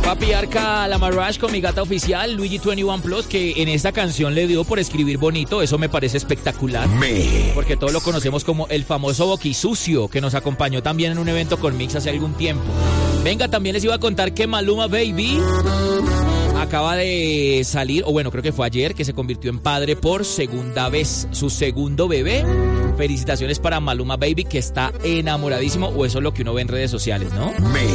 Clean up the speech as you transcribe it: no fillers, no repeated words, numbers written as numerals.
Papi Arca Lamarrash con Mi Gata Oficial, Luigi 21 Plus, que en esta canción le dio por escribir bonito. Eso me parece espectacular. Porque todos lo conocemos como el famoso Boquisucio, que nos acompañó también en un evento con Mix hace algún tiempo. Venga, también les iba a contar que Maluma Baby acaba de salir, o bueno, creo que fue ayer, que se convirtió en padre por segunda vez, su segundo bebé. Felicitaciones para Maluma Baby, que está enamoradísimo, o eso es lo que uno ve en redes sociales, ¿no?